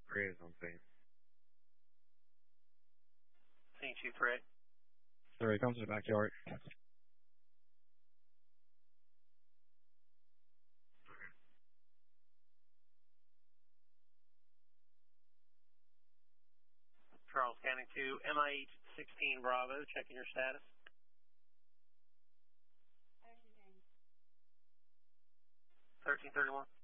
Ray is on scene. Scene Chief Ray. Ray, come to the backyard. Charles County 2, MIH 16 Bravo, checking your status. 1331.